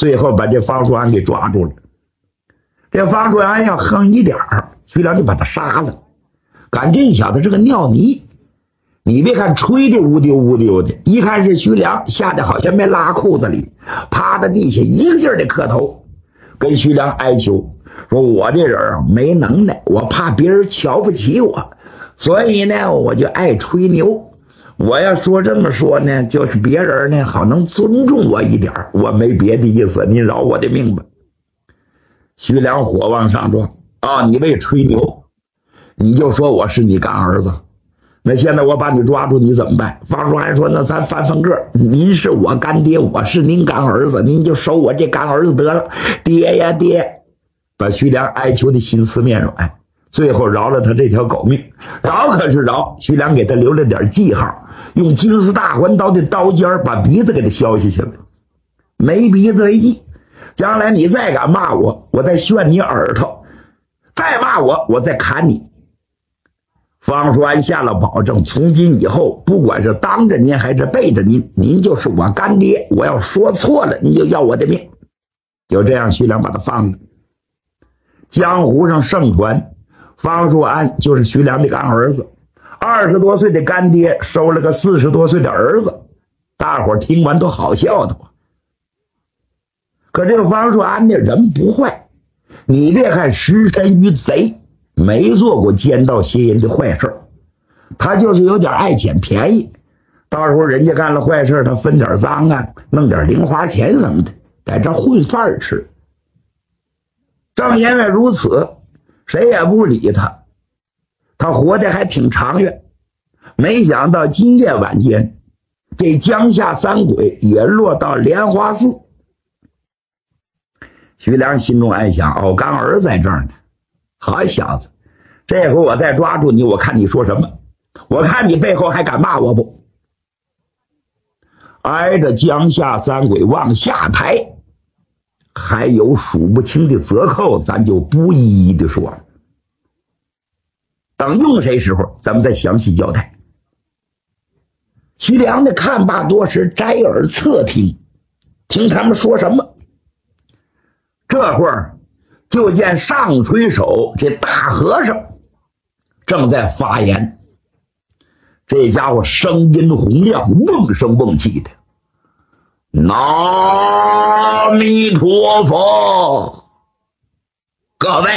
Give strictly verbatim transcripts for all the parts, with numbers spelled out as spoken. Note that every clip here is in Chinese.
最后把这方叔安给抓住了。这方叔安要横一点儿，徐良就把他杀了。赶这小子是个尿泥，你别看吹的乌丢乌丢的，一看是徐良，吓得好像没拉裤子里，趴在地下一个劲儿的磕头，跟徐良哀求说：“我这人啊没能耐，我怕别人瞧不起我，所以呢我就爱吹牛。我要说这么说呢，就是别人呢好能尊重我一点，我没别的意思，您饶我的命吧。”徐良火往上说：“啊，你为吹牛，你就说我是你干儿子。那现在我把你抓住，你怎么办？”方叔安说：“那咱翻翻个，您是我干爹，我是您干儿子，您就收我这干儿子得了。爹呀爹！”把徐良哀求的心思面软，最后饶了他这条狗命。饶可是饶，徐良给他留了点记号，用金丝大环刀的刀尖把鼻子给他削下去了。没鼻子为记，将来你再敢骂我，我再炫你耳朵；再骂我，我再砍你。方叔安下了保证，从今以后，不管是当着您还是背着您，您就是我干爹。我要说错了，你就要我的命。就这样，徐良把他放了。江湖上盛传，方叔安就是徐良的干儿子，二十多岁的干爹收了个四十多岁的儿子，大伙听完都好笑的。可这个方叔安的人不坏，你别看识神于贼，没做过奸盗邪淫的坏事，他就是有点爱捡便宜，到时候人家干了坏事，他分点赃啊，弄点零花钱什么的，在这混饭吃。正因为如此，谁也不理他，他活得还挺长远。没想到今夜晚间，这江夏三鬼也落到莲花寺。徐良心中暗想：哦，干儿在这儿呢，好小子，这回我再抓住你，我看你说什么，我看你背后还敢骂我不？挨着江夏三鬼往下抬，还有数不清的折扣，咱就不一一的说了。等用谁时候，咱们再详细交代。徐良的看罢多时，摘耳侧听，听他们说什么。这会儿就见上垂手这大和尚正在发言，这家伙声音洪亮，瓮声瓮气的：“阿弥陀佛！各位，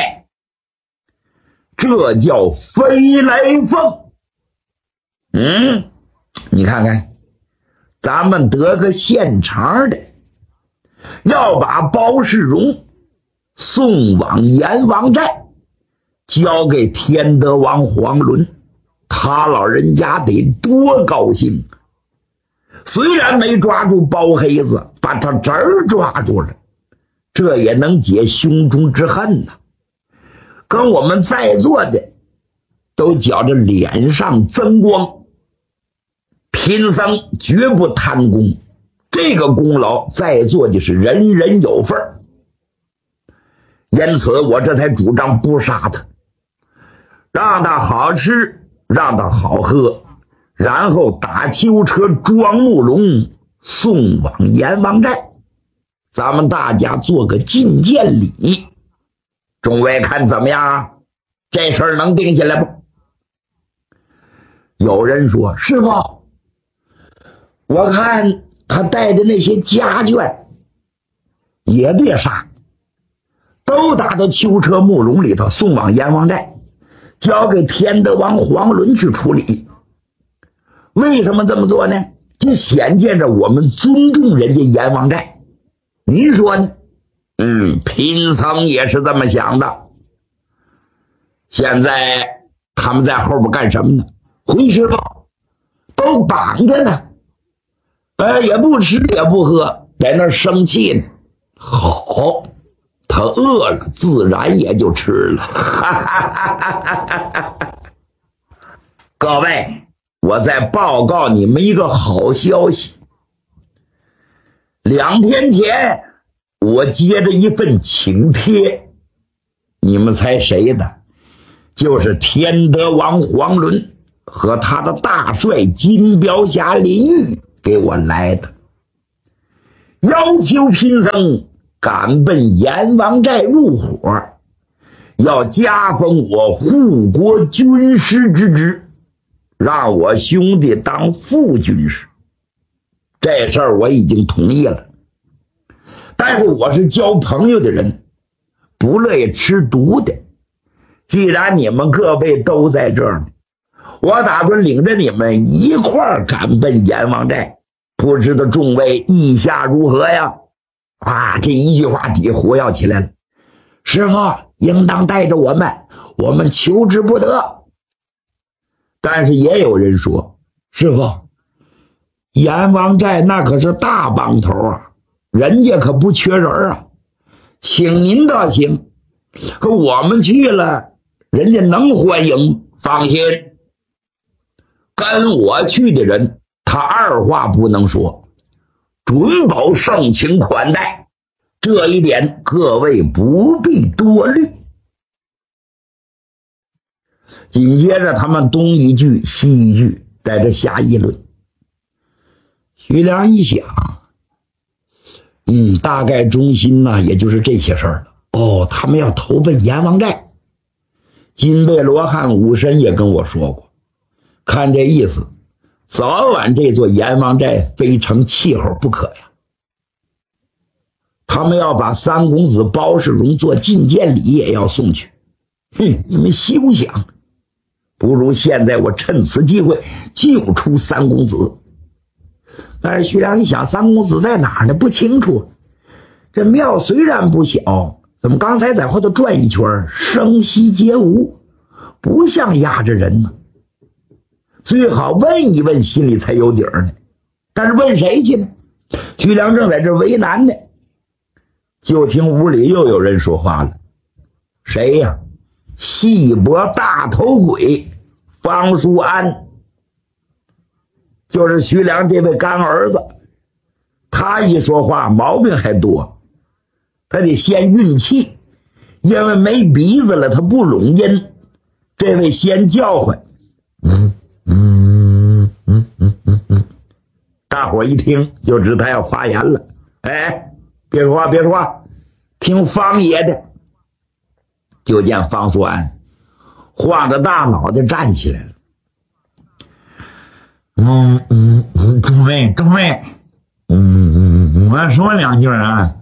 这叫飞来凤。嗯，你看看，咱们得个现成的，要把包世荣送往阎王寨，交给天德王黄伦，他老人家得多高兴！虽然没抓住包黑子，把他侄儿抓住了，这也能解胸中之恨呐。跟我们在座的都觉着脸上增光，贫僧绝不贪功，这个功劳在座的是人人有份儿。因此我这才主张不杀他，让他好吃，让他好喝，然后打囚车装木龙送往阎王寨，咱们大家做个觐见礼。众位看怎么样？这事儿能定下来不？有人说：“师傅，我看他带的那些家眷也别杀，都打到囚车木笼里头，送往阎王寨，交给天德王黄伦去处理。为什么这么做呢？这显见着我们尊重人家阎王寨。您说呢？”嗯，贫僧也是这么想的。现在他们在后边干什么呢？回师傅，都绑着呢，呃，也不吃也不喝，在那儿生气呢。好，他饿了，自然也就吃了。各位，我再报告你们一个好消息。两天前，我接着一份请帖，你们猜谁的？就是天德王黄伦和他的大帅金镖侠林玉给我来的，要求贫僧赶奔阎王寨入伙，要加封我护国军师之职，让我兄弟当副军师。这事儿我已经同意了，但是我是交朋友的人，不乐意吃毒的。既然你们各位都在这儿，我打算领着你们一块儿赶奔阎王寨，不知道众位意下如何呀？啊，这一句话底下活跃起来了。师父应当带着我们，我们求之不得。但是也有人说，师父，阎王寨那可是大帮头啊，人家可不缺人啊，请您倒行，可我们去了，人家能欢迎？放心，跟我去的人，他二话不能说，准保盛情款待，这一点各位不必多虑。紧接着他们东一句西一句在这瞎议论。徐良一想，嗯，大概中心呢也就是这些事儿了。哦，他们要投奔阎王寨。金贝罗汉武神也跟我说过，看这意思，早晚这座阎王寨非成气候不可呀。他们要把三公子包世荣做觐见礼也要送去。哼，你们休想！不如现在我趁此机会救出三公子。但是徐良一想，三公子在哪儿呢？不清楚。这庙虽然不小，怎么刚才在后头转一圈，声息皆无，不像压着人呢？最好问一问，心里才有底儿呢。但是问谁去呢？徐良正在这为难呢，就听屋里又有人说话了。谁呀？细脖大头鬼方叔安，就是徐良这位干儿子。他一说话毛病还多，他得先运气，因为没鼻子了他不拢音。这位先叫唤，嗯嗯嗯嗯嗯嗯，大伙一听就知他要发言了。哎，别说话别说话，听方爷的。就见方叔安晃着大脑袋站起来了。嗯嗯嗯，诸位诸位，嗯嗯，我说两句啊。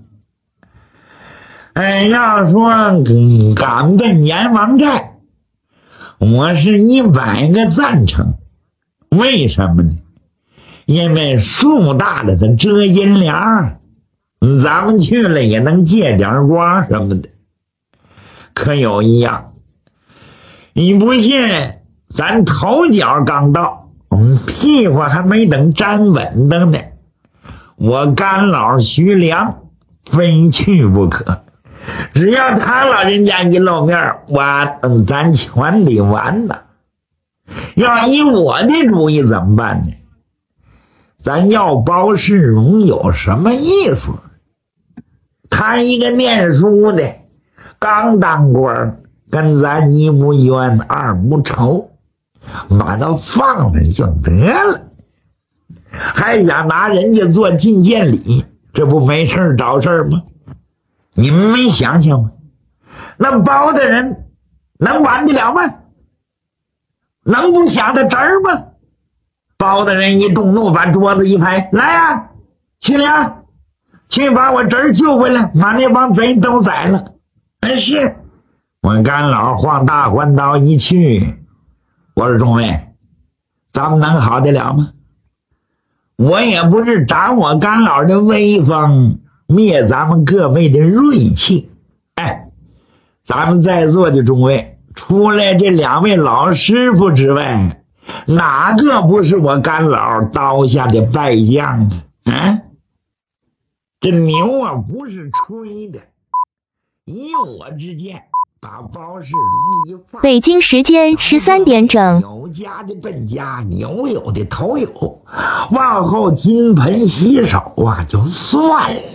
哎，要说赶奔阎王寨，我是一百个赞成。为什么呢？因为树大了它遮阴凉，咱们去了也能借点光什么的。可有一样，你不信，咱头脚刚到，嗯，屁股还没等站稳当呢，我干老徐良非去不可。只要他老人家一露面，完，嗯，咱全得完了。要依我的主意怎么办呢？咱要包世荣有什么意思？他一个念书的，刚当官，跟咱一不冤二不仇，把他放了就得了，还想拿人家做觐见礼，这不没事找事吗？你们没想想吗？那包的人能完得了吗？能不想他侄儿吗？包的人一动怒，把桌子一拍，来啊，徐良，去把我侄儿救回来，把那帮贼都宰了。哎，是我干老晃大环刀一去，我说众位，咱们能好得了吗？我也不是长我干老的威风，灭咱们各位的锐气。哎，咱们在座的众位，除了这两位老师傅之外，哪个不是我干老刀下的败将啊？啊，这牛啊不是吹的，以我之见，把包世荣一放。 北京时间十三点整。 有家的奔家，牛有的头有，往后金盆洗手啊，就算了。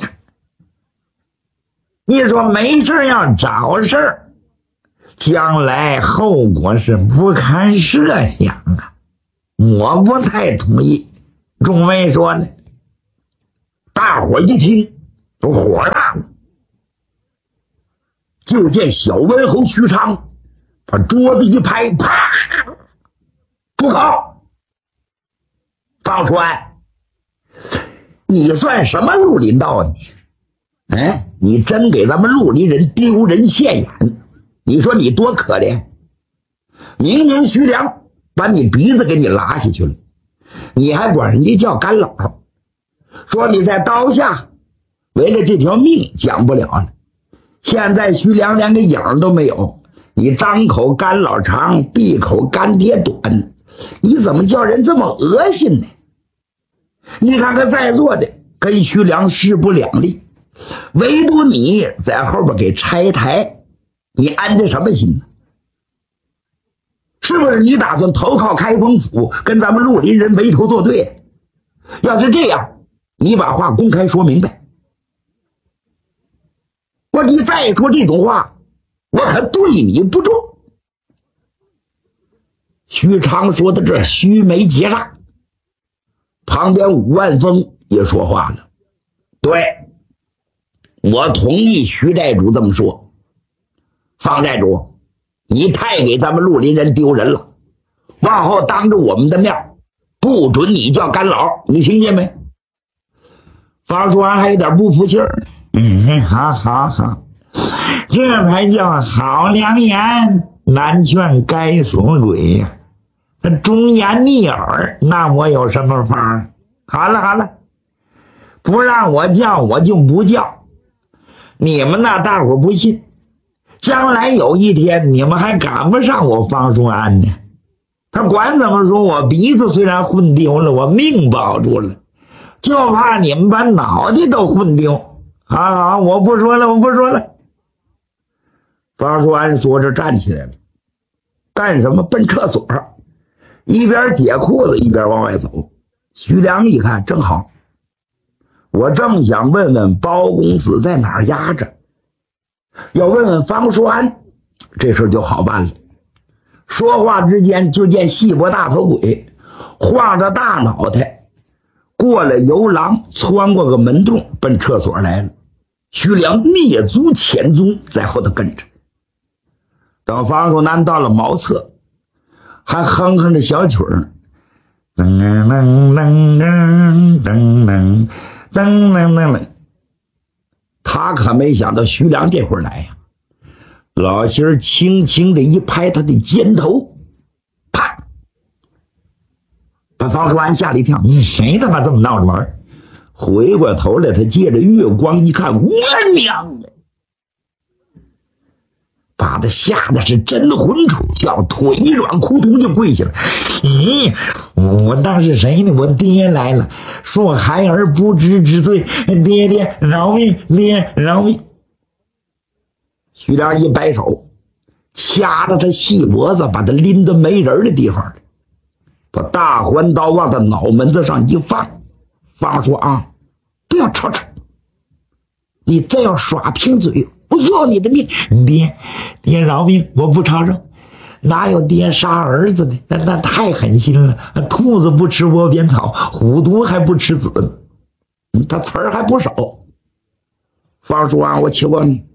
你说没事要找事儿，将来后果是不堪设想啊！我不太同意。众位说呢？大伙一听都火大了。 就见小文侯徐昌把桌子一拍，啪！住口！方说：“你算什么绿林道你？哎，你真给咱们绿林人丢人现眼！你说你多可怜！明明徐良把你鼻子给你拉下去了，你还管人家叫干老，说你在刀下为了这条命讲不了了。现在徐良连个影都没有，你张口干老长，闭口干爹短，你怎么叫人这么恶心呢？你看看在座的跟徐良势不两立，唯独你在后边给拆台，你安的什么心呢？是不是你打算投靠开封府，跟咱们绿林人围头作对？要是这样，你把话公开说明白。我你再说这种话，我可对你不重。”徐昌说的这须眉结煞，旁边武万峰也说话了：“对，我同意徐寨主这么说。方寨主，你太给咱们绿林人丢人了，往后当着我们的面不准你叫干老，你听见没？”方说完还有点不服气儿：“嗯，好好好，这才叫好良言，难劝该死鬼呀！那忠言逆耳，那我有什么法？好了好了，不让我叫我就不叫。你们那大伙不信，将来有一天你们还赶不上我方叔安呢。他管怎么说，我鼻子虽然混丢了，我命保住了，就怕你们把脑袋都混丢。好好，我不说了，我不说了。”方叔安说着站起来了，干什么？奔厕所，一边解裤子一边往外走。徐良一看，正好，我正想问问包公子在哪儿压着，要问问方叔安，这事就好办了。说话之间，就见细脖大头鬼晃着大脑袋过了游廊，穿过个门洞，奔厕所来了。徐良蹑足潜踪，在后头跟着。等方叔南到了茅厕，还哼哼着小曲儿，噔噔噔噔噔噔噔噔噔。他可没想到徐良这会儿来呀，老心儿轻轻的一拍他的肩头，啪，把方叔安吓了一跳。你谁他妈这么闹着玩？回过头来，他借着月光一看，我娘的！把他吓得是真魂出窍，腿软扑通就跪下了。咦，我当是谁呢？我爹来了，说孩儿不知之罪，爹爹饶命，爹饶命。徐良一摆手，掐着他细脖子，把他拎到没人的地方，把大环刀往他脑门子上一放。方说：“啊，不要吵吵，你再要耍贫嘴，我要你的命！爹，爹饶命！我不吵吵，哪有爹杀儿子的？那那太狠心了。兔子不吃窝边草，虎毒还不吃子。嗯，他词儿还不少。方叔啊，我请问你，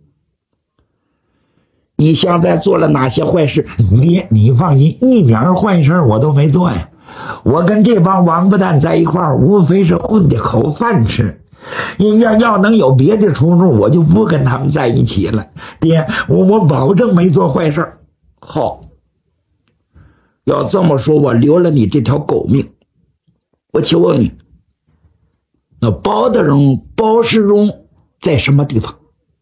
你现在做了哪些坏事？爹，你放心，一点坏事我都没做呀。我跟这帮王八蛋在一块儿，无非是混的口饭吃。要要能有别的出路，我就不跟他们在一起了。爹，我我保证没做坏事。好，要这么说，我留了你这条狗命。我请问你，那包大人包世荣在什么地方？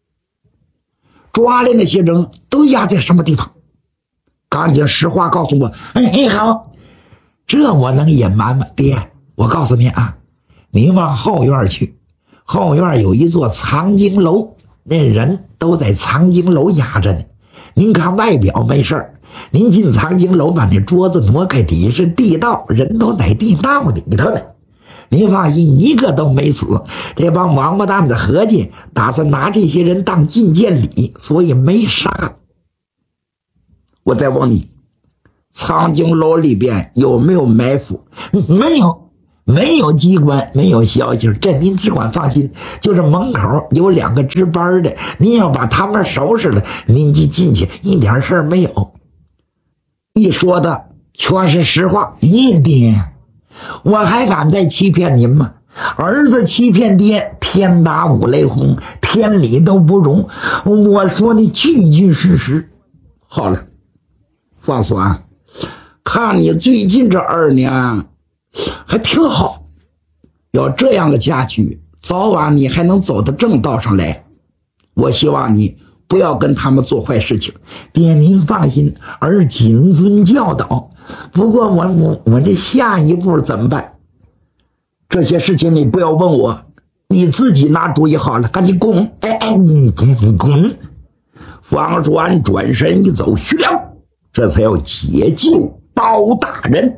抓的那些人都压在什么地方？赶紧实话告诉我。哎哎，好，这我能隐瞒吗？爹，我告诉你啊，你往后院去，后院有一座藏经楼，那人都在藏经楼压着呢。您看外表没事儿，您进藏经楼把那桌子挪开，底下是地道，人都在地道里头呢。您放心，一个都没死。这帮王八蛋的合计，打算拿这些人当进见礼，所以没杀。我再问你，藏经楼里边有没有埋伏？没有， 没有机关，没有消息，这您只管放心。就是门口有两个值班的，您要把他们收拾了，您就进去，一点事儿没有。一说的全是实话。爷爹，我还敢再欺骗您吗？儿子欺骗爹，天打五雷轰，天理都不容。我说的句句事实。好了，放酸，看你最近这二年还挺好，要这样的下去，早晚你还能走到正道上来。我希望你不要跟他们做坏事情。爹您放心，儿谨遵教导。不过我我我这下一步怎么办？这些事情你不要问我，你自己拿主意好了，赶紧滚！哎哎，你你滚！方叔安转身一走，徐良这才要解救包大人。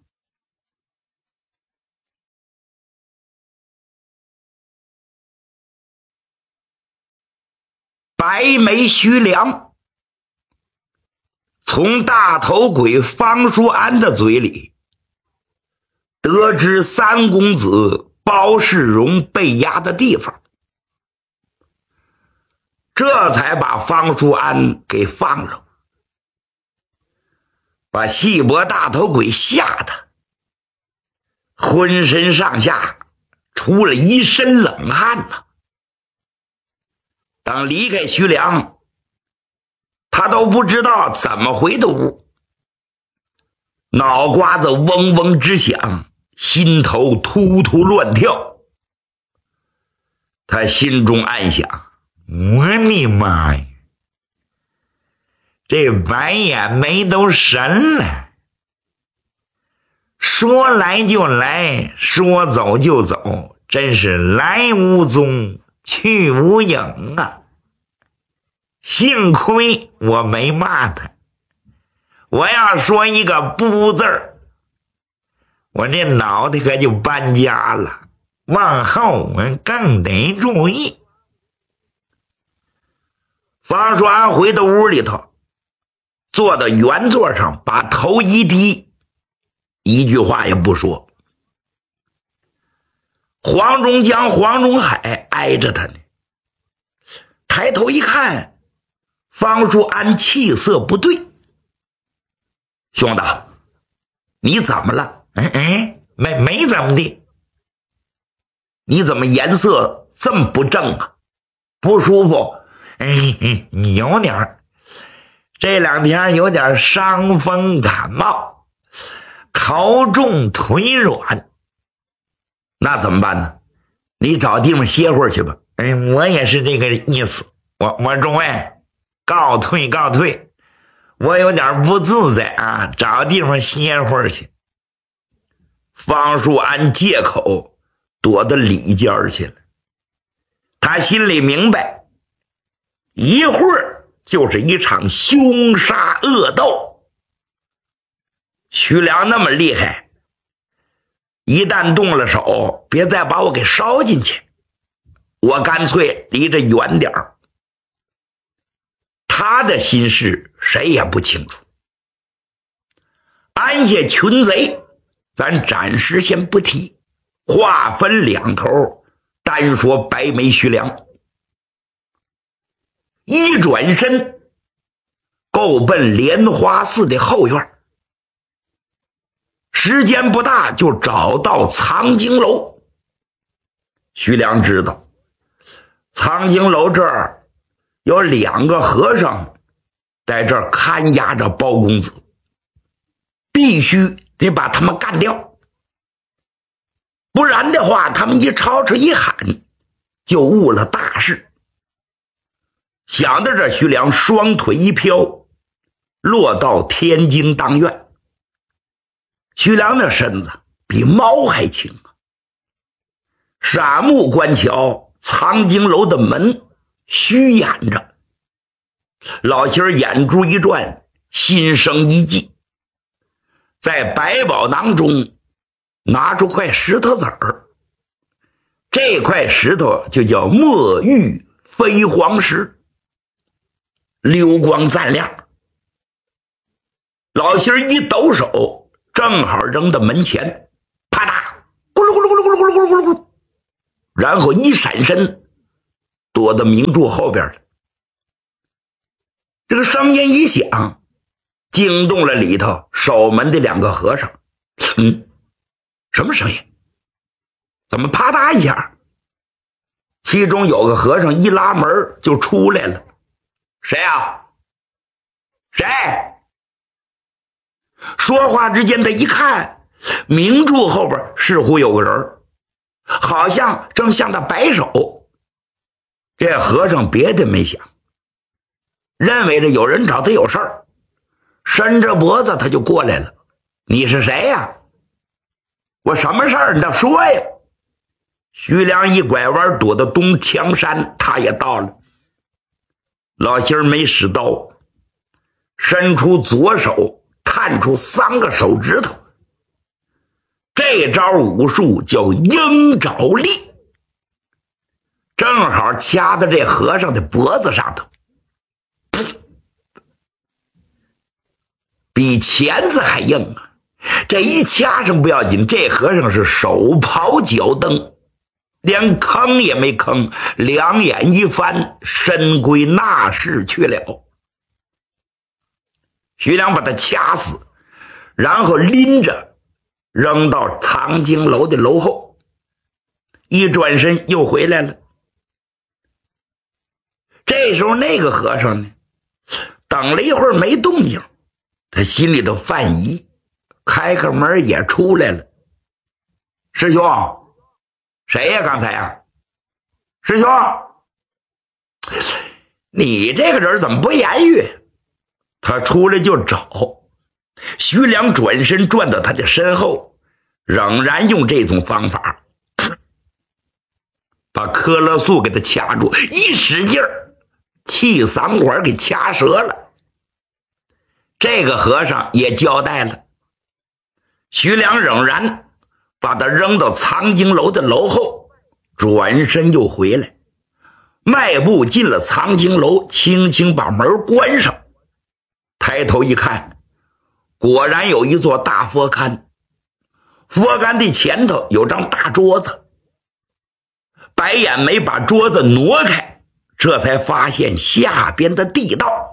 白眉徐良从大头鬼方叔安的嘴里得知三公子包世荣被压的地方，这才把方叔安给放了，把细脖大头鬼吓得浑身上下出了一身冷汗呐。等离开徐良，他都不知道怎么回的屋，脑瓜子嗡嗡直响，心头突突乱跳。他心中暗想，我的妈呀，这白眼眉都神了，说来就来，说走就走，真是来无踪去无影啊！幸亏我没骂他，我要说一个不字儿，我这脑袋可就搬家了，往后我更得注意。方叔安回到屋里头，坐到圆座上，把头一低，一句话也不说。黄忠江、黄忠海挨着他呢，抬头一看，方叔安气色不对。兄弟，你怎么了？哎哎，没没怎么的。你怎么颜色这么不正啊？不舒服？哎哎，你有点儿，这两天有点伤风感冒，头重腿软。那怎么办呢？你找地方歇会儿去吧。哎，我也是这个意思。我我中尉，告退告退，我有点不自在啊，找地方歇会儿去。方叔安借口躲到里间去了。他心里明白，一会儿就是一场凶杀恶斗。徐良那么厉害，一旦动了手，别再把我给烧进去，我干脆离着远点儿。他的心事谁也不清楚。安下群贼咱暂时先不提，话分两头，单说白眉徐良。一转身够奔莲花寺的后院，时间不大就找到藏经楼。徐良知道藏经楼这儿有两个和尚在这儿看押着包公子，必须得把他们干掉，不然的话他们一吵吵一喊就误了大事。想到这，徐良双腿一飘，落到天津当院。徐良的身子比猫还轻啊！闪目观瞧藏经楼的门虚掩着，老仙儿眼珠一转，心生一计，在百宝囊中拿出块石头子儿，这块石头就叫墨玉飞黄石，流光锃亮。老仙儿一抖手，正好扔到门前，啪嗒噜咕噜咕噜咕噜，然后一闪身躲到明柱后边了。这个声音一响，惊动了里头守门的两个和尚。嗯，什么声音？怎么啪嗒一下？其中有个和尚一拉门就出来了。谁啊？谁？说话之间他一看，明柱后边似乎有个人，好像正向他摆手。这和尚别的没想，认为着有人找他有事儿，伸着脖子他就过来了。你是谁呀？我什么事儿你倒说呀。徐良一拐弯躲到东墙山，他也到了。老星儿没使刀，伸出左手探出三个手指头，这招武术叫鹰爪力，正好掐到这和尚的脖子上头，比钳子还硬啊！这一掐上不要紧，这和尚是手刨脚蹬，连吭也没吭，两眼一翻，身归那室去了。徐良把他掐死，然后拎着扔到藏经楼的楼后，一转身又回来了。这时候那个和尚呢，等了一会儿没动静，他心里头犯疑，开个门也出来了。师兄，谁呀？刚才呀？师兄，你这个人怎么不言语？他出来就找。徐良转身转到他的身后，仍然用这种方法把科勒素给他掐住，一使劲儿，气嗓管给掐折了。这个和尚也交代了，徐良仍然把他扔到藏经楼的楼后，转身又回来，迈步进了藏经楼，轻轻把门关上，抬头一看，果然有一座大佛龛，佛龛的前头有张大桌子，白眼眉把桌子挪开，这才发现下边的地道。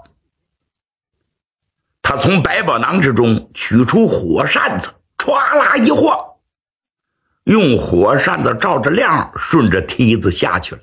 他从百宝囊之中取出火扇子，歘啦一晃，用火扇子照着亮，顺着梯子下去了。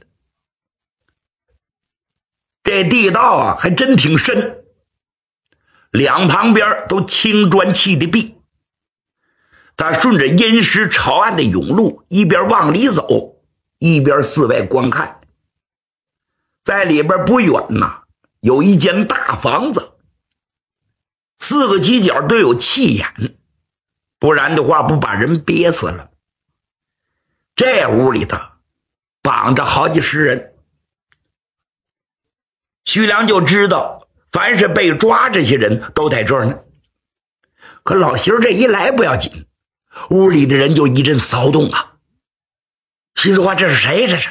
这地道啊还真挺深，两旁边都青砖砌的壁。他顺着阴湿潮暗的甬路，一边往里走，一边四外观看。在里边不远呐，有一间大房子，四个犄角都有气眼，不然的话不把人憋死了。这屋里头绑着好几十人，徐良就知道凡是被抓这些人都在这儿呢。可老邢这一来不要紧，屋里的人就一阵骚动啊，心说话这是谁？这是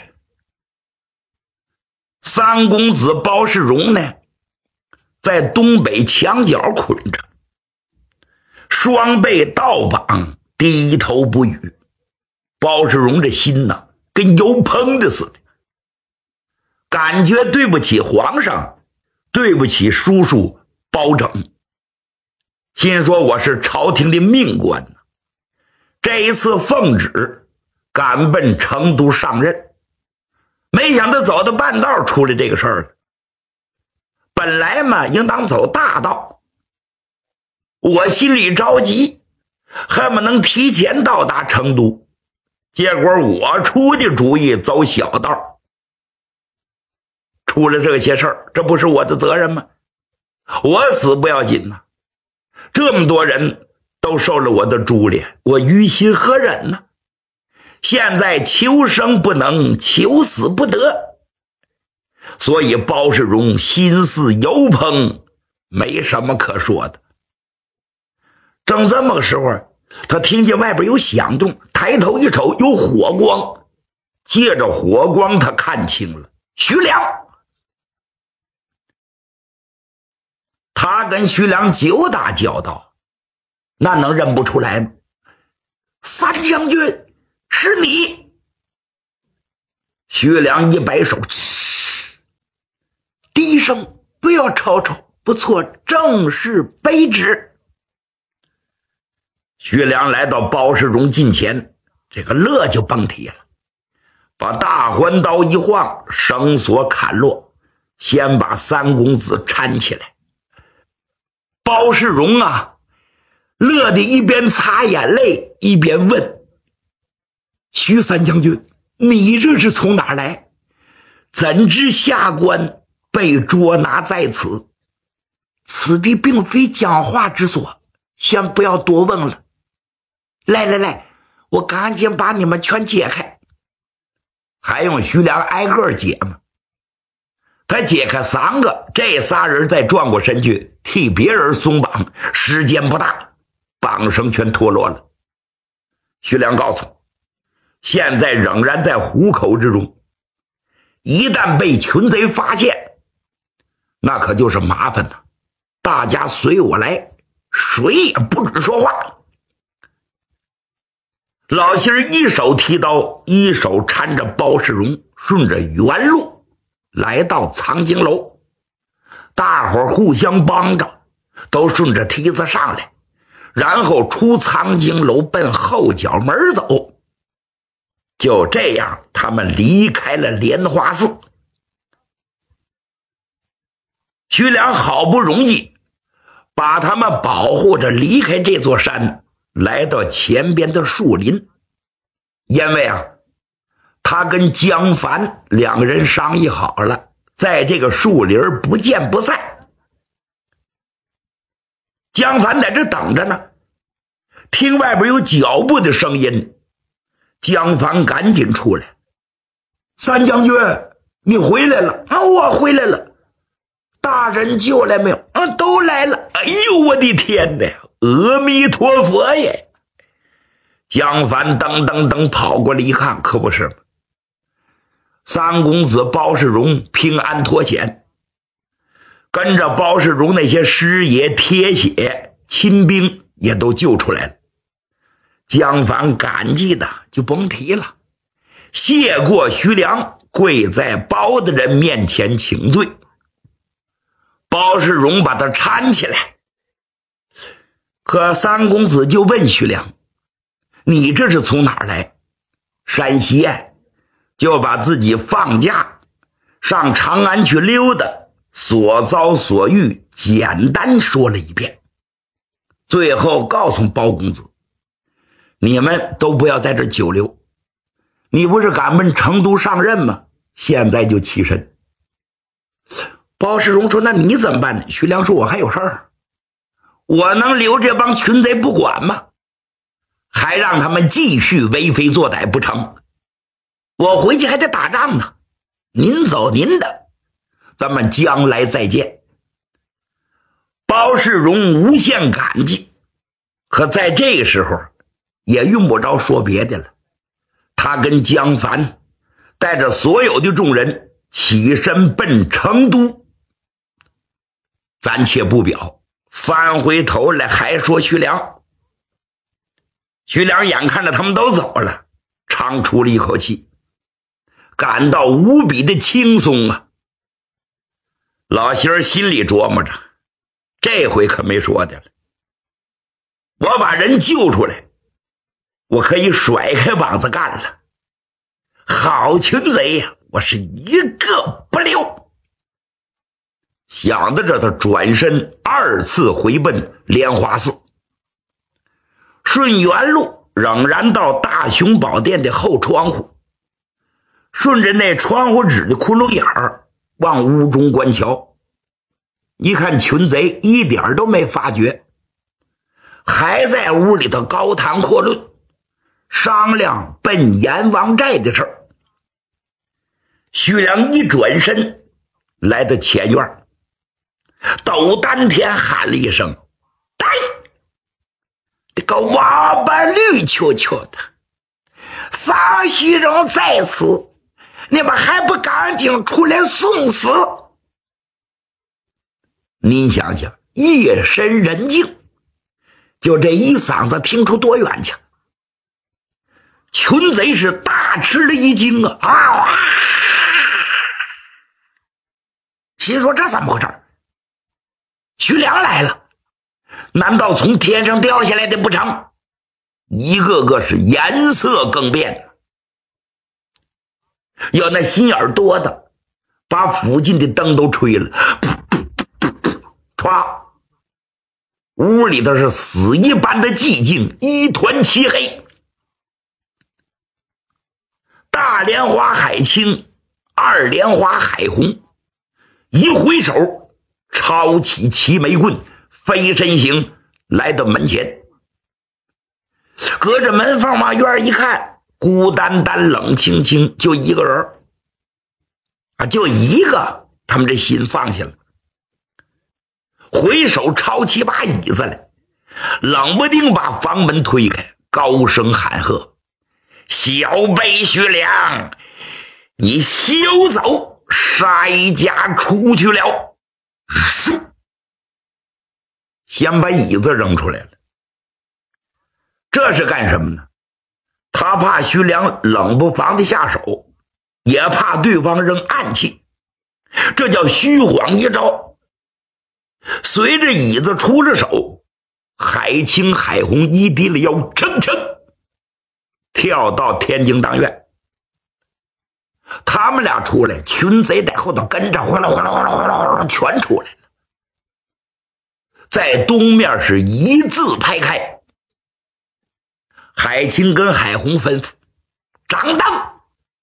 三公子包世荣呢，在东北墙角捆着，双背倒绑，低头不语。包世荣这心呐，跟油烹的似的，感觉对不起皇上，对不起叔叔包拯，心说我是朝廷的命官呢，这一次奉旨赶奔成都上任，没想到走到半道出来这个事儿了。本来嘛应当走大道，我心里着急，恨不能提前到达成都，结果我出的主意走小道，出了这些事儿，这不是我的责任吗？我死不要紧呐，这么多人都受了我的株连，我于心何忍呢？现在求生不能，求死不得，所以包世荣心似油烹，没什么可说的。正这么个时候，他听见外边有响动，抬头一瞅，有火光，借着火光他看清了徐良。他跟徐良久打交道，那能认不出来吗？三将军， 是你。徐良一摆手，低声，不要吵吵，不错，正是卑职。徐良来到包世荣近前，这个乐就蹦提了，把大环刀一晃，绳索砍落，先把三公子搀起来。包世荣啊，乐得一边擦眼泪一边问：徐三将军，你这是从哪儿来？怎知下官被捉拿在此？此地并非讲话之所，先不要多问了。来来来，我赶紧把你们全解开。还用徐良挨个解吗？他解开三个，这仨人再转过身去替别人松绑，时间不大，绑绳全脱落了。徐良告诉现在仍然在虎口之中，一旦被群贼发现，那可就是麻烦了。大家随我来，谁也不准说话。老心儿一手提刀，一手搀着包世荣，顺着原路来到藏经楼。大伙儿互相帮着，都顺着梯子上来，然后出藏经楼奔后角门走。就这样，他们离开了莲花寺。徐良好不容易把他们保护着离开这座山，来到前边的树林。因为啊，他跟江凡两个人商议好了，在这个树林不见不散。江凡在这等着呢，听外边有脚步的声音，江凡赶紧出来：三将军，你回来了啊！我回来了。大人救来没有？啊，都来了。哎呦，我的天哪！阿弥陀佛耶！江凡噔噔噔跑过来一看，可不是吗？三公子包世荣平安脱险，跟着包世荣那些师爷铁血亲兵也都救出来了。江凡感激的就甭提了，谢过徐良，跪在包大人面前请罪。包世荣把他搀起来，可三公子就问徐良：你这是从哪儿来？山西哎，就把自己放假上长安去溜达，所遭所遇简单说了一遍。最后告诉包公子，你们都不要在这久留，你不是赶奔成都上任吗？现在就起身。包世荣说：那你怎么办呢？徐良说：我还有事儿，我能留这帮群贼不管吗？还让他们继续为非作歹不成？我回去还得打仗呢，您走您的，咱们将来再见。包世荣无限感激，可在这个时候也用不着说别的了。他跟江凡带着所有的众人起身奔成都。暂且不表，翻回头来还说徐良。徐良眼看着他们都走了，长出了一口气，感到无比的轻松啊。老心儿心里琢磨着，这回可没说的了，我把人救出来，我可以甩开膀子干了。好群贼呀，我是一个不留。想到这，他转身二次回奔莲花寺，顺原路仍然到大雄宝殿的后窗户，顺着那窗户纸的窟窿眼儿往屋中观瞧。一看群贼一点都没发觉，还在屋里头高谈阔论，商量奔阎王寨的事儿。徐良一转身来到前院，抖丹田喊了一声：呆！这个王八绿球球的，桑虚荣在此，你们还不赶紧出来送死？您想想，夜深人静，就这一嗓子听出多远去。 群贼是大吃了一惊啊！啊！心说这怎么回事？徐良来了，难道从天上掉下来的不成？一个个是颜色更变，有那心眼多的，把附近的灯都吹了，唰，屋里头是死一般的寂静，一团漆黑。大莲花海清，二莲花海红，一挥手抄起齐眉棍，飞身行来到门前，隔着门缝往院一看，孤单单冷清清，就一个人啊，就一个，他们这心放下了。回手抄起把椅子来，冷不丁把房门推开，高声喊喝：小辈徐良，你休走，筛家出去了。先把椅子扔出来了，这是干什么呢？他怕徐良冷不防的下手，也怕对方扔暗器，这叫虚晃一招。随着椅子出了手，海清海红一低了腰，噌噌跳到天津当院。他们俩出来，群贼在后头跟着，哗啦哗啦哗啦哗啦哗啦全出来了，在东面是一字排开。海清跟海红吩咐掌灯，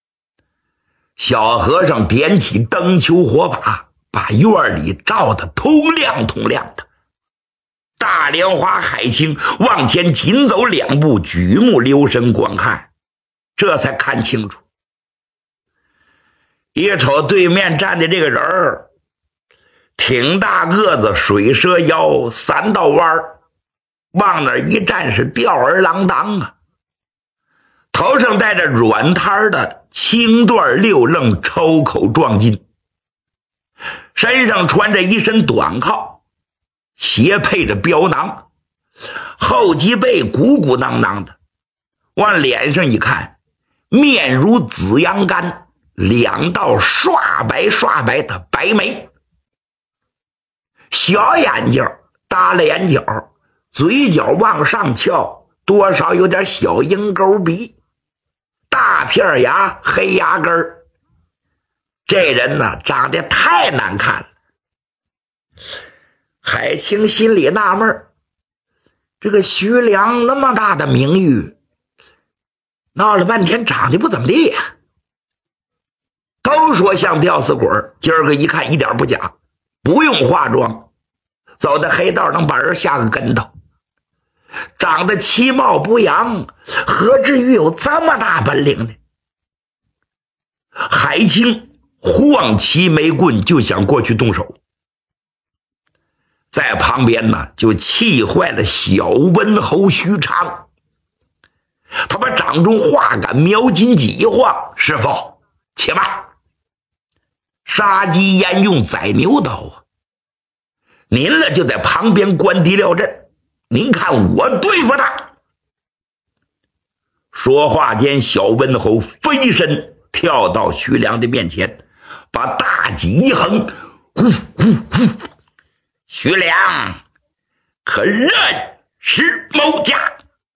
小和尚点起灯球火把，把院里照得通亮通亮的。大莲花海清往前紧走两步，举目留神观看，这才看清楚。一瞅对面站的这个人儿，挺大个子，水蛇腰，三道弯，往那一站是吊儿郎当啊。头上戴着软摊的青缎六楞抽口壮巾，身上穿着一身短靠，斜配着标囊，后脊背鼓鼓囊囊的，往脸上一看，面如紫阳干，两道刷白刷白的白眉，小眼睛，耷拉眼角，嘴角往上翘，多少有点小鹰钩鼻，大片牙，黑牙根儿。这人呢，长得太难看了。海清心里纳闷，这个徐良那么大的名誉，闹了半天长得不怎么地呀。都说像吊死鬼，今儿个一看一点不假，不用化妆，走在黑道能把人下个跟头。长得其貌不扬，何至于有这么大本领呢？海清晃起眉棍就想过去动手，在旁边呢就气坏了小温侯徐昌。他把掌中画杆瞄金戟一晃：师傅且慢，杀鸡焉用宰牛刀啊！您了就在旁边观敌料阵，您看我对付他。说话间，小温侯飞身跳到徐良的面前，把大戟一横，呼呼呼！徐良可认识某家？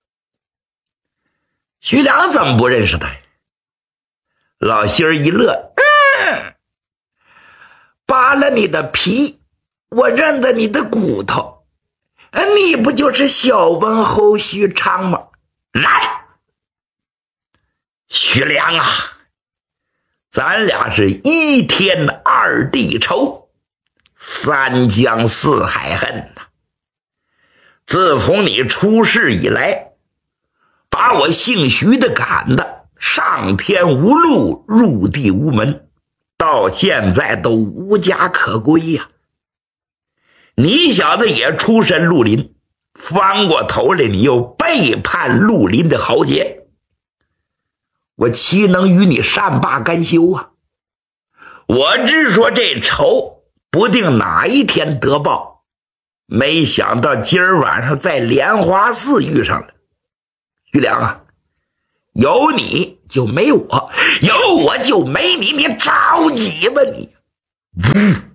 徐良怎么不认识他呀？老心儿一乐，嗯，扒了你的皮，我认得你的骨头，你不就是小温侯徐昌吗？然，徐良啊，咱俩是一天二地仇，三江四海恨呐。自从你出世以来，把我姓徐的赶的上天无路，入地无门，到现在都无家可归呀、啊。你小子也出身绿林，翻过头来你又背叛绿林的豪杰，我岂能与你善罢甘休啊？我只说这仇不定哪一天得报，没想到今儿晚上在莲花寺遇上了。徐良啊， 有你就没我，有我就没你，你着急吧你？嗯，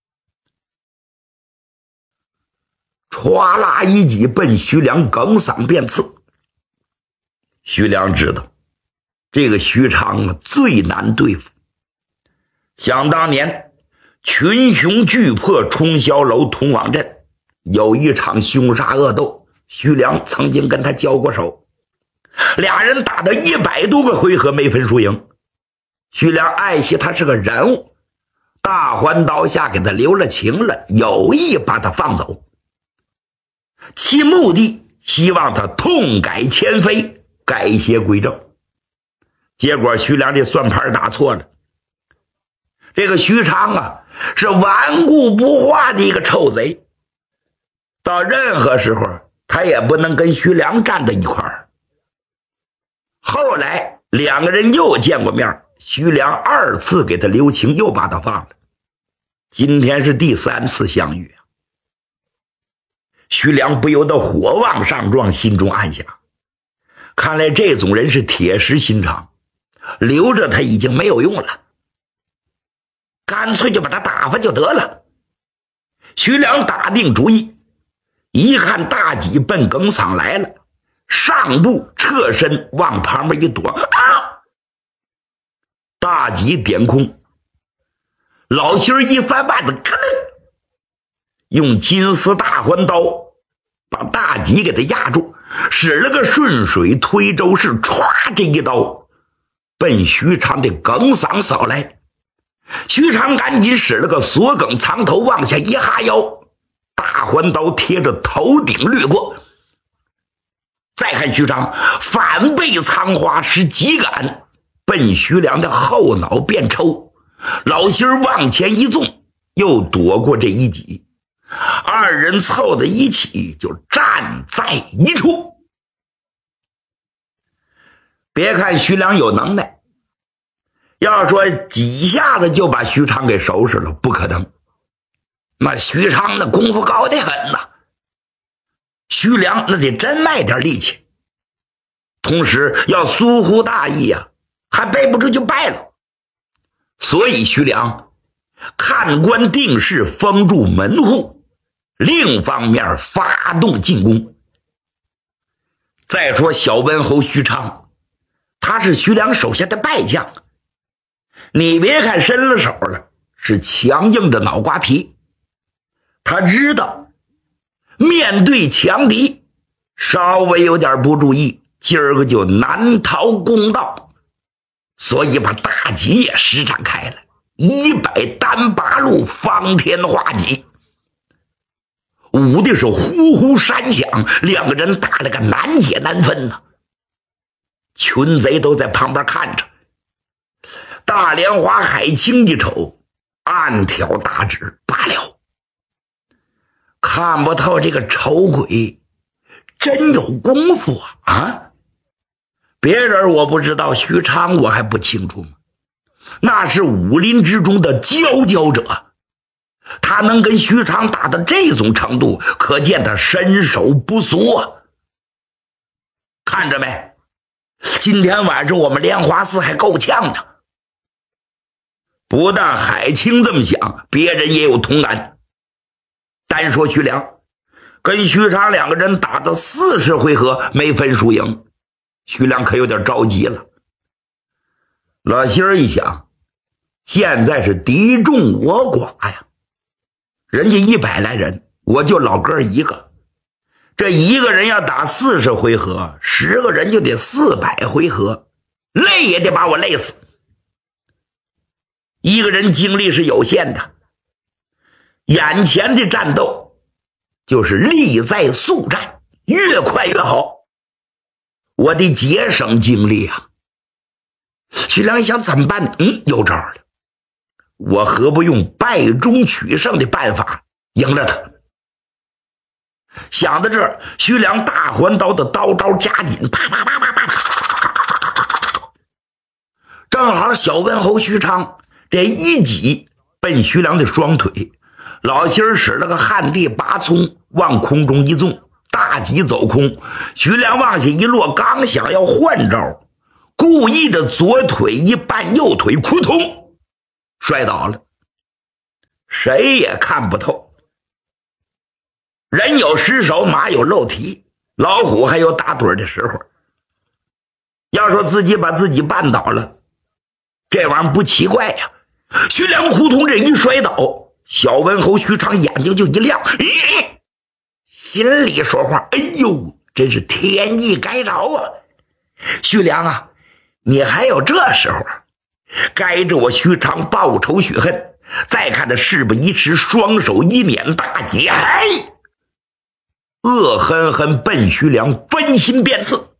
歘啦一击奔徐良梗嗓便刺。徐良知道这个徐昌啊最难对付。想当年群雄巨破冲霄楼通往镇，有一场凶杀恶斗，徐良曾经跟他交过手，俩人打了一百多个回合没分输赢。徐良爱惜他是个人物，大环刀下给他留了情了，有意把他放走，其目的希望他痛改前非，改邪归正。结果徐良这算盘打错了，这个徐昌啊是顽固不化的一个臭贼，到任何时候他也不能跟徐良站在一块儿。后来两个人又见过面，徐良二次给他留情，又把他放了。今天是第三次相遇啊！徐良不由得火往上撞，心中暗想，看来这种人是铁石心肠，留着他已经没有用了，干脆就把他打发就得了。徐良打定主意，一看大戟奔耿嗓来了，上步侧身往旁边一躲，啊！大戟点空，老心儿一翻把子，咔楞，用金丝大环刀把大戟给他压住，使了个顺水推舟式，歘，这一刀奔徐昌的耿嗓扫来。徐昌赶紧使了个锁梗藏头，往下一哈腰，大环刀贴着头顶掠过。再看徐昌反背仓花使急赶，奔徐良的后脑便抽，老心儿往前一纵，又躲过这一击，二人凑在一起就站在一处。别看徐良有能耐，要说几下子就把徐昌给收拾了，不可能。那徐昌的功夫高得很呐，徐良那得真卖点力气，同时要疏忽大意啊，还背不住就败了。所以徐良看官定势，封住门户，另一方面发动进攻。再说小文侯徐昌，他是徐良手下的败将，你别看伸了手了，是强硬着脑瓜皮。他知道面对强敌，稍微有点不注意，今儿个就难逃公道，所以把大戟也施展开了，一百单八路方天画戟，舞的是呼呼山响，两个人打了个难解难分呢。群贼都在旁边看着，大莲花海清一瞅，暗挑大指，罢了，看不透这个丑鬼真有功夫啊！啊，别人我不知道，徐昌我还不清楚吗？那是武林之中的佼佼者，他能跟徐昌打到这种程度，可见他身手不俗啊！看着没？今天晚上我们莲花寺还够呛呢。不但海清这么想，别人也有同感。单说徐良跟徐昌两个人打到四十回合没分输赢，徐良可有点着急了。老心儿一想，现在是敌众我寡呀，人家一百来人，我就老哥一个，这一个人要打四十回合，十个人就得四百回合，累也得把我累死。一个人精力是有限的，眼前的战斗就是力在速战，越快越好，我得节省精力啊。徐良一想怎么办呢？嗯，有招了，我何不用败中取胜的办法赢了他？想到这儿，徐良大环刀的刀招加紧，啪啪啪啪啪，正好小文侯徐昌这一戟奔徐良的双腿，老心儿使了个旱地拔葱，往空中一纵，大戟走空，徐良往下一落，刚想要换招， 故意的左腿一绊，右腿扑通摔倒了，谁也看不透。人有失手，马有漏蹄，老虎还有打盹的时候。要说自己把自己绊倒了，这玩意儿不奇怪呀。徐良扑通这一摔倒，小文侯徐长眼睛就一亮，咦，心里说话，哎呦，真是天意该着啊！徐良啊，你还有这时候，该着我徐长报仇雪恨。再看他事不宜迟，双手一捻大戟，哎，恶狠狠奔徐良分心便刺。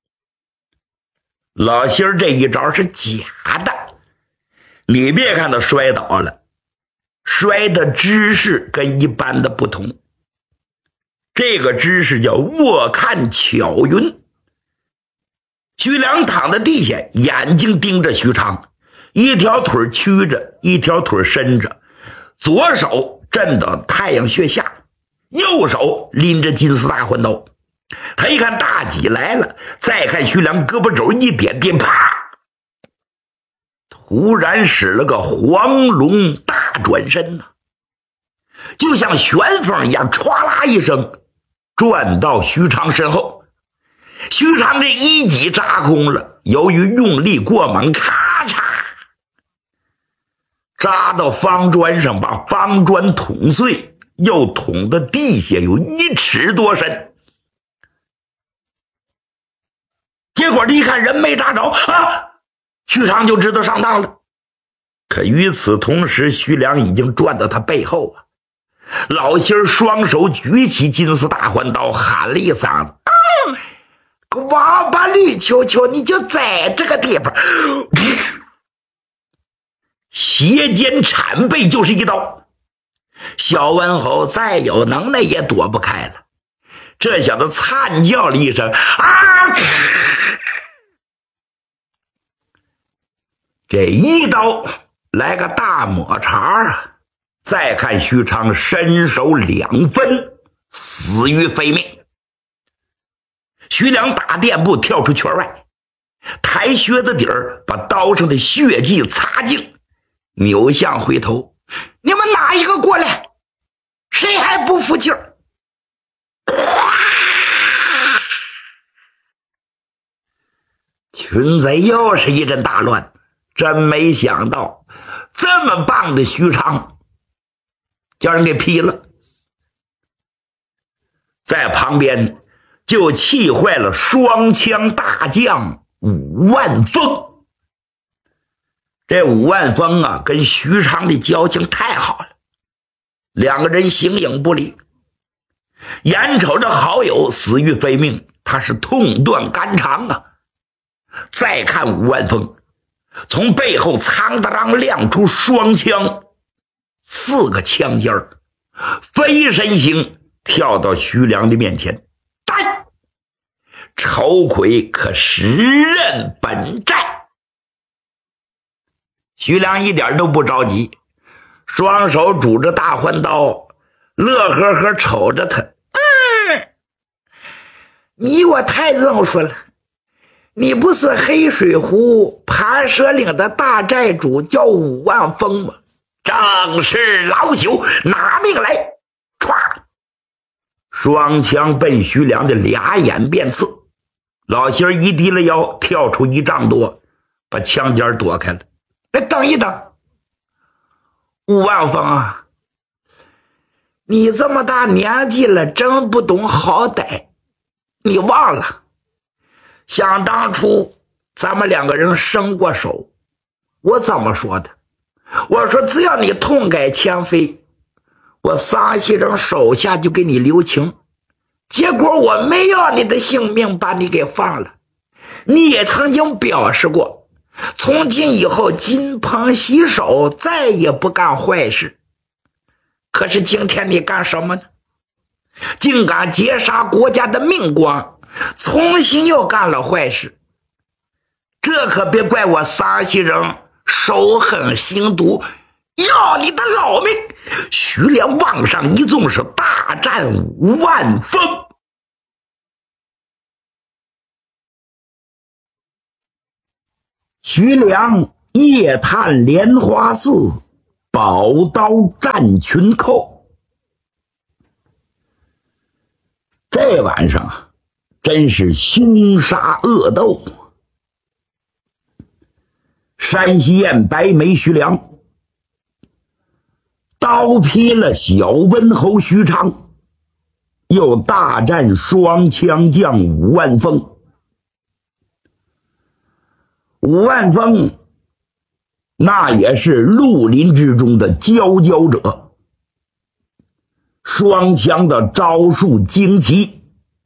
老心儿这一招是假的，你别看他摔倒了，摔的姿势跟一般的不同。这个姿势叫卧看巧云。徐良躺在地下，眼睛盯着徐长，一条腿曲着，一条腿伸着，左手震到太阳穴下，右手拎着金丝大环刀。他一看大戟来了，再看徐良胳膊肘一点点，啪，突然使了个黄龙大转身呢，就像旋风一样，歘啦一声转到徐长身后。徐长这一戟扎空了，由于用力过猛，咔嚓扎到方砖上，把方砖捅碎，又捅的地下有一尺多深。结果一看人没扎着啊，徐长就知道上当了。可与此同时，徐良已经转到他背后啊。老心儿双手举起金丝大环刀，喊了一嗓子，嗯，个王八绿球球，你就在这个地方，斜肩铲背就是一刀。小文侯再有能耐也躲不开了，这小子惨叫了一声啊，这一刀来个大抹茬啊！再看徐长身首两分，死于非命。徐良打垫步跳出圈外，抬靴子底儿把刀上的血迹擦净，扭向回头，你们哪一个过来？谁还不服气儿？群贼又是一阵大乱，真没想到这么棒的徐长叫人给劈了。在旁边就气坏了双枪大将武万峰。这武万峰啊，跟徐长的交情太好了，两个人形影不离，眼瞅着好友死于非命，他是痛断肝肠啊。再看武万峰从背后苍当当亮出双枪，四个枪尖儿飞身形跳到徐良的面前，呆，仇魁可时任本寨。徐良一点都不着急，双手拄着大环刀，乐呵呵瞅着他，嗯，你我太肉说了，你不是黑水湖盘蛇岭的大寨主叫武万峰吗？正是老朽，拿命来！唰，双枪被徐良的俩眼便刺，老心儿一低了腰，跳出一丈多，把枪尖躲开了。哎，等一等，武万峰啊，你这么大年纪了，真不懂好歹，你忘了想当初咱们两个人生过手，我怎么说的？我说只要你痛改前非，我桑西人手下就给你留情。结果我没要你的性命，把你给放了。你也曾经表示过，从今以后金盆洗手，再也不干坏事。可是今天你干什么呢？竟敢劫杀国家的命光，重新又干了坏事。这可别怪我桑西人手狠心毒，要你的老命！徐良往上一纵，是大战五万峰。 徐良夜探莲花寺，宝刀战群寇。这晚上啊，真是凶杀恶斗。山西燕白眉徐良刀劈了小温侯徐昌，又大战双枪将武万峰。武万峰那也是绿林之中的佼佼者，双枪的招数精奇。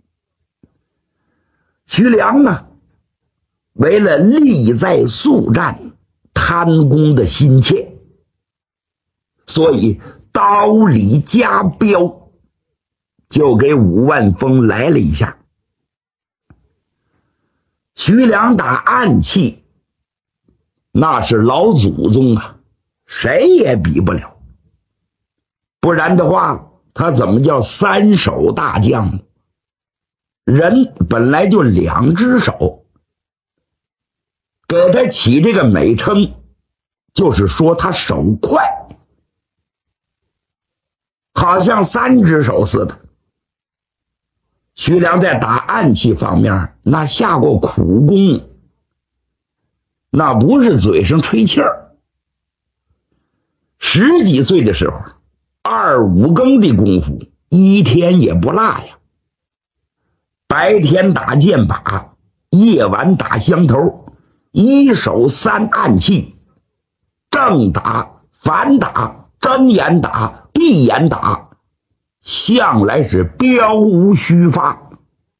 徐良呢，为了力在速战，贪功的心切，所以刀里加镖，就给武万峰来了一下。徐良打暗器，那是老祖宗啊，谁也比不了。不然的话，他怎么叫三手大将呢？人本来就两只手，给他起这个美称，就是说他手快，好像三只手似的。徐良在打暗器方面那下过苦功，那不是嘴上吹气儿。十几岁的时候，二五更的功夫，一天也不落呀。白天打剑靶，夜晚打香头，一手三暗器，正打、反打、睁眼打、闭眼打，向来是标无虚发。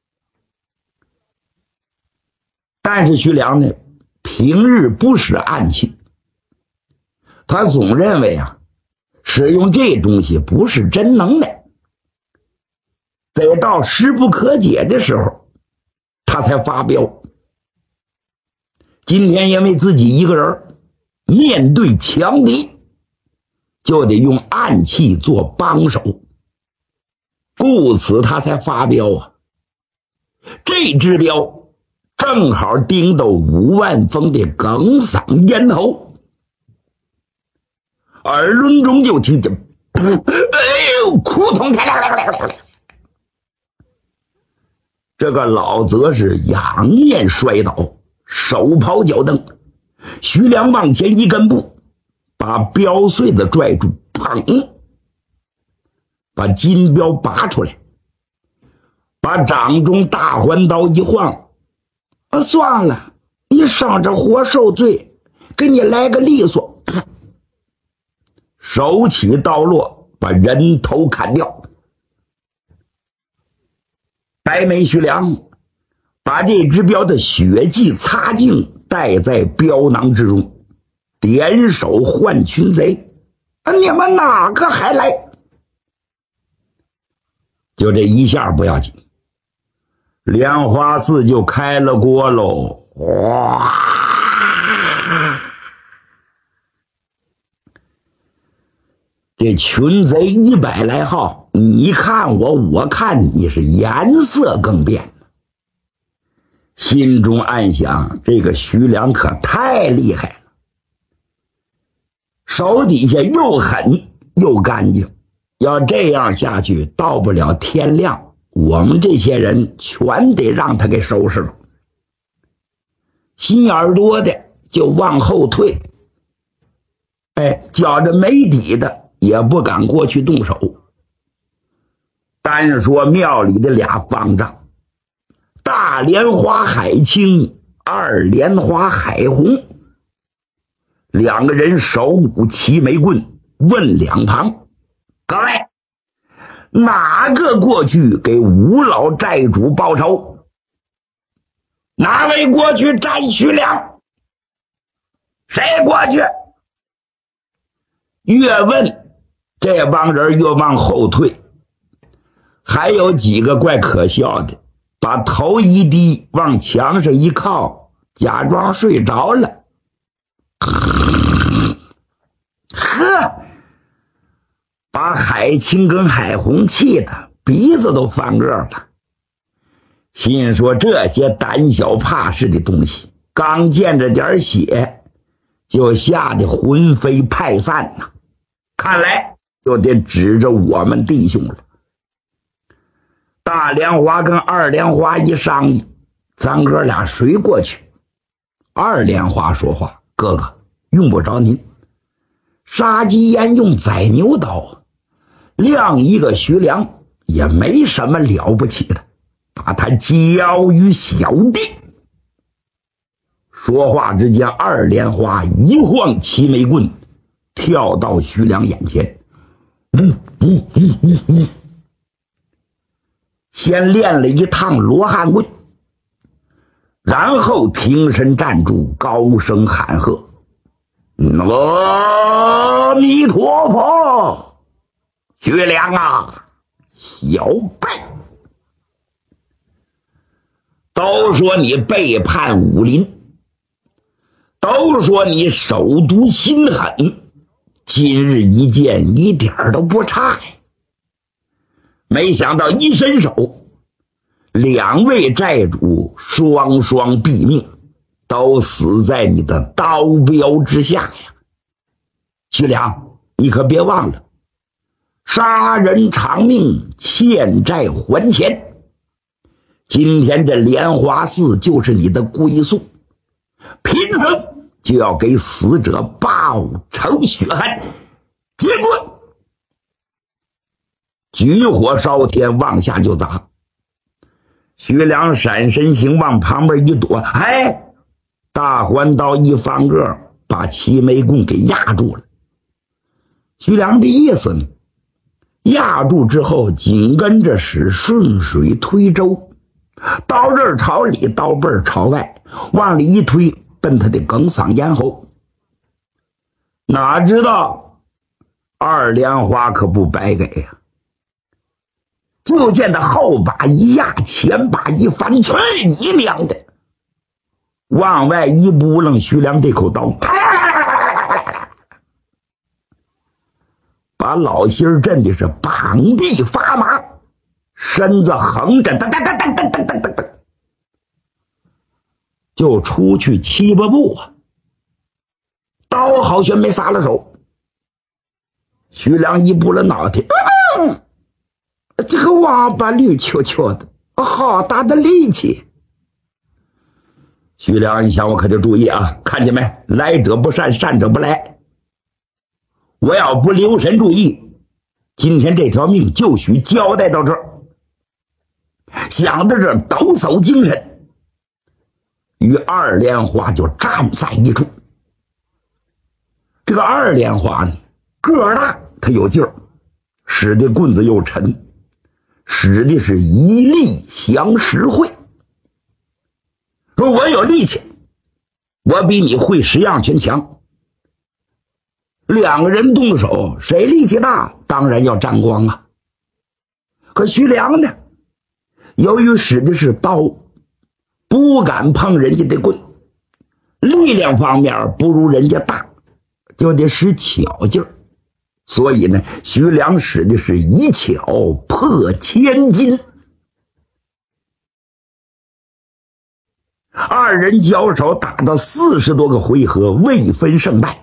但是徐良呢，平日不使暗器，他总认为啊，使用这东西不是真能耐，得到势不可解的时候，他才发飙。今天因为自己一个人面对强敌，就得用暗器做帮手，故此他才发飙啊。这支镖正好盯到武万峰的哽嗓咽喉，耳轮中就听见噗，哎呦，扑通开了，这个老则是仰面摔倒，手刨脚蹬。徐良往前一跟步，把镖穗子拽住，砰，把金镖拔出来，把掌中大环刀一晃，啊，算了，你伤着活受罪，给你来个利索，手起刀落，把人头砍掉。白眉徐良把这支镖的血迹擦净，带在镖囊之中，点手唤群贼，啊，你们哪个还来？就这一下不要紧，莲花寺就开了锅喽！哇！这群贼一百来号，你看我，我看你，是颜色更变。心中暗想，这个徐良可太厉害了，手底下又狠又干净，要这样下去，到不了天亮，我们这些人全得让他给收拾了。心眼多的就往后退，哎，觉着没底的也不敢过去动手。单说庙里的俩方丈，大莲花海清，二莲花海红，两个人手舞齐眉棍，问两旁，各位哪个过去给吴老寨主报仇？哪位过去斩徐良？谁过去？越问这帮人越往后退，还有几个怪可笑的，把头一低往墙上一靠，假装睡着了。呵，把海清跟海红气的鼻子都翻个了，心说这些胆小怕事的东西刚见着点血，就吓得魂飞魄散呐、啊。看来就得指着我们弟兄了。大莲花跟二莲花一商议，咱哥俩谁过去？二莲花说话：“哥哥，用不着您。杀鸡焉用宰牛刀，亮一个徐良也没什么了不起的，把他交于小弟。”说话之间，二莲花一晃齐眉棍，跳到徐良眼前，嗯嗯嗯嗯嗯，先练了一趟罗汉棍，然后挺身站住，高声喊喝：“阿弥陀佛！徐良啊，小辈，都说你背叛武林，都说你手毒心狠，今日一见一点都不差呀！没想到一伸手，两位债主双双毙命，都死在你的刀镖之下呀！徐良，你可别忘了，杀人偿命，欠债还钱。今天这莲华寺就是你的归宿，贫僧就要给死者报仇雪恨。结棍！举火烧天，往下就砸。徐良闪身行往旁边一躲，哎，大环刀一翻个，把齐眉棍给压住了。徐良的意思呢，压住之后紧跟着是顺水推舟，刀刃朝里，刀背朝外，往里一推，奔他的哽嗓咽喉。哪知道二莲花可不白给呀、啊！就见他后把一压，前把一翻，去你娘的！往外一扑棱，徐良这口刀，把老心儿震的是膀臂发麻，身子横着，噔噔噔噔噔噔噔噔噔，就出去七八步啊！刀好像没撒了手。徐良一扑了脑袋，嗯，这个王八绿球球的，好大的力气！徐良一想，我可就注意啊，看见没？来者不善，善者不来。我要不留神注意，今天这条命就许交代到这儿。想到这，抖擞精神，与二莲花就站在一处。这个二莲花呢，个儿大，他有劲儿，使的棍子又沉，使的是一力降十会。说我有力气，我比你会十样全强。两个人动手，谁力气大，当然要沾光啊。可徐良呢，由于使的是刀，不敢碰人家的棍，力量方面不如人家大，就得使巧劲儿。所以呢，徐良使的是一巧破千金。二人交手打到四十多个回合，未分胜败。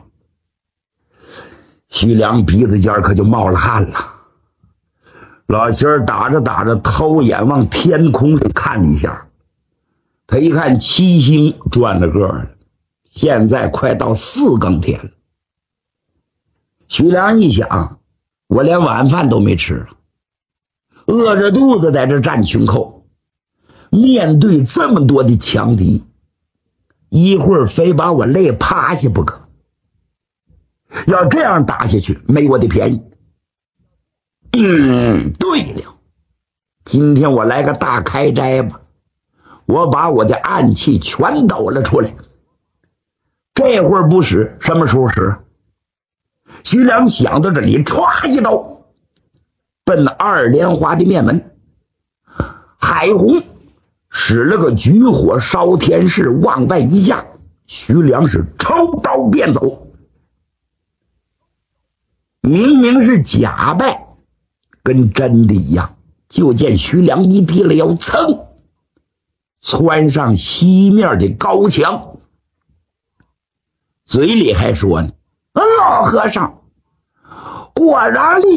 徐良鼻子尖可就冒了汗了。老心儿打着打着，偷眼往天空里看一下，他一看七星转了个了，现在快到四更天了。徐良一想，我连晚饭都没吃了，饿着肚子在这站群寇，面对这么多的强敌，一会儿非把我累趴下不可。要这样打下去，没我的便宜。嗯，对了，今天我来个大开斋吧，我把我的暗器全抖了出来。这会儿不使，什么时候使？徐良想到这里，歘一刀奔二莲花的面门。海红使了个举火烧天势，往外一架，徐良是抽刀便走。明明是假败，跟真的一样。就见徐良一低了腰，噌窜上西面的高墙， 嘴里还说呢：“老和尚，果然厉